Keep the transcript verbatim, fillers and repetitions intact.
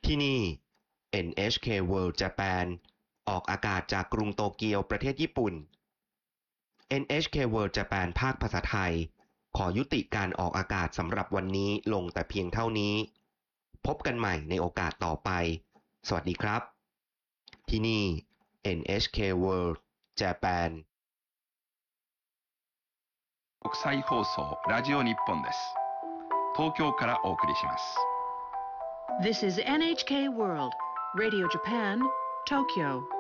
ที่นี่ เอ็น เอช เค World Japan ออกอากาศจากกรุงโตเกียวประเทศญี่ปุ่น เอ็น เอช เค World Japan ภาคภาษาไทยขอยุติการออกอากาศสำหรับวันนี้ลงแต่เพียงเท่านี้พบกันใหม่ในโอกาสต่อไปสวัสดีครับที่นี่ เอ็น เอช เค World Japan 国際放送ラジオ日本です。東京からお送りします。 This is エヌエイチケー World Radio Japan, Tokyo.